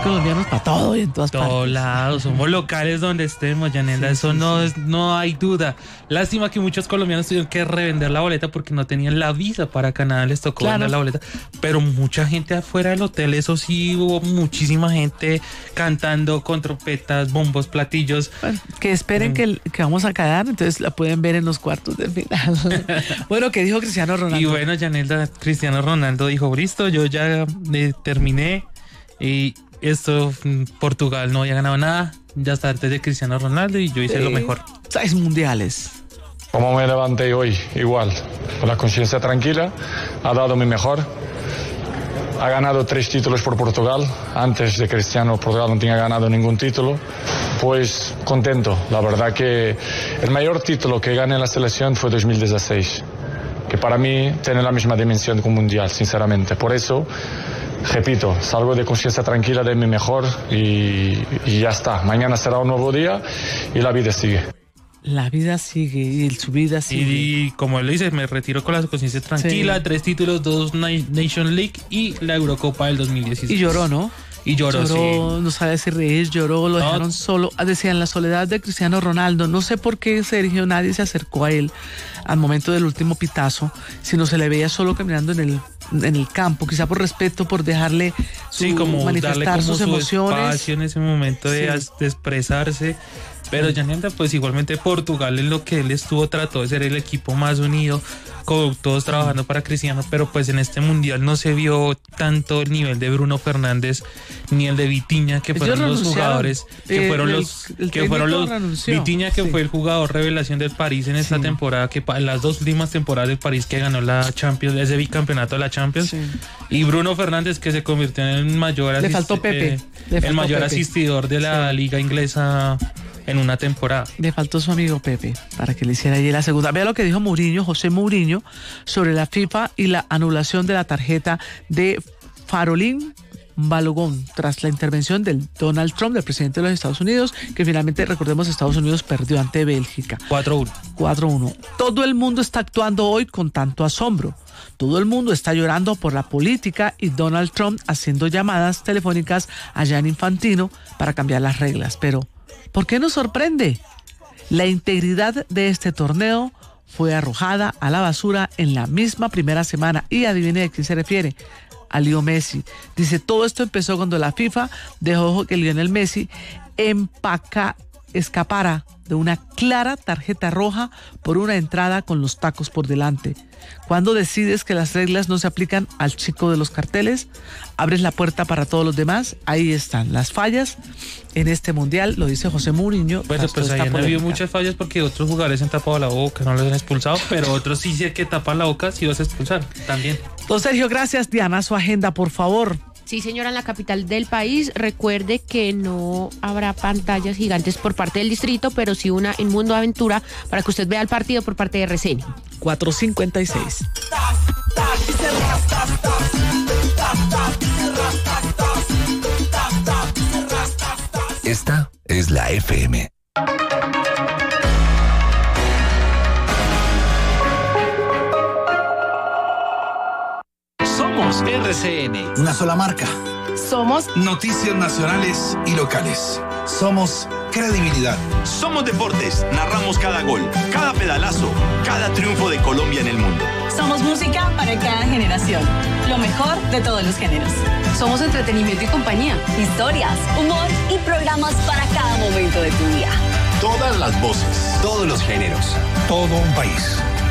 colombianos para todo y en todas partes. Todos lados, somos locales donde estemos, Yanela, Sí, eso sí, no sí. es, no hay duda. Lástima que muchos colombianos tuvieron que revender la boleta porque no tenían la visa para Canadá, les tocó Claro. vender la boleta. Pero mucha gente afuera del hotel, eso sí, hubo muchísima gente cantando con trompetas, bombos, platillos. Bueno, que esperen que vamos a quedar, entonces la pueden ver en los cuartos de final. Bueno, ¿qué dijo Cristiano Ronaldo? Y bueno, Yanela, Cristiano Ronaldo dijo, listo, yo ya terminé y esto, Portugal no había ganado nada, ya está antes de Cristiano Ronaldo y yo hice lo mejor. 6 mundiales. Como me levanté hoy, igual, con la conciencia tranquila, ha dado mi mejor. Ha ganado 3 títulos por Portugal. Antes de Cristiano, Portugal no tenía ganado ningún título. Pues contento. La verdad que el mayor título que gané en la selección fue 2016, que para mí tiene la misma dimensión que un mundial, sinceramente. Por eso, repito, salgo de conciencia tranquila, de mi mejor y ya está. Mañana será un nuevo día y la vida sigue. La vida sigue y su vida sigue. Y como él lo dice, me retiro con la conciencia tranquila, Sí. 3 títulos, 2 Nation League y la Eurocopa del 2016. Y lloró, ¿no? Y lloró, sí. No sabe si reír, lloró, lo dejaron solo. Decían, la soledad de Cristiano Ronaldo. No sé por qué, Sergio, nadie se acercó a él al momento del último pitazo, sino se le veía solo caminando en el campo, quizá por respeto, por dejarle como manifestar darle como sus emociones. su espacio en ese momento de expresarse. Pero Yanela, pues igualmente Portugal en lo que él estuvo trató de ser el equipo más unido, con todos trabajando para Cristiano, pero pues en este mundial no se vio tanto el nivel de Bruno Fernández ni el de Vitinha, que fueron los jugadores, que fueron los Vitinha, que fue el jugador revelación del París en esta temporada, que las 2 últimas temporadas del París que ganó la Champions, ese bicampeonato de la Champions, y Bruno Fernández, que se convirtió en el mayor Le faltó Pepe. el mayor asistidor de la liga inglesa en una temporada. Le faltó su amigo Pepe para que le hiciera allí la segunda. Vea lo que dijo Mourinho, José Mourinho, sobre la FIFA y la anulación de la tarjeta de Farolín Balogón tras la intervención del Donald Trump, del presidente de los Estados Unidos, que finalmente, recordemos, Estados Unidos perdió ante Bélgica. 4-1. Todo el mundo está actuando hoy con tanto asombro. Todo el mundo está llorando por la política y Donald Trump haciendo llamadas telefónicas a Gianni Infantino para cambiar las reglas. Pero ¿por qué nos sorprende? La integridad de este torneo fue arrojada a la basura en la misma primera semana. Y adivine de quién se refiere. A Leo Messi. Dice, todo esto empezó cuando la FIFA dejó que Lionel Messi escapara de una clara tarjeta roja por una entrada con los tacos por delante. Cuando decides que las reglas no se aplican al chico de los carteles, abres la puerta para todos los demás. Ahí están las fallas en este mundial, lo dice José Mourinho. Pues ahí han habido muchas fallas porque otros jugadores han tapado la boca, no los han expulsado, pero otros sí que tapan la boca sí los expulsan también. Don Sergio, gracias. Diana, su agenda, por favor. Sí, señora, en la capital del país. Recuerde que no habrá pantallas gigantes por parte del distrito, pero sí una en Mundo Aventura para que usted vea el partido por parte de RCN. 4:56. Esta es la FM. Somos RCN. Una sola marca. Somos Noticias nacionales y locales. Somos credibilidad. Somos deportes, narramos cada gol, cada pedalazo, cada triunfo de Colombia en el mundo. Somos música para cada generación, lo mejor de todos los géneros. Somos entretenimiento y compañía, Historias, humor y programas para cada momento de tu día. Todas las voces, todos los géneros. Todo un país.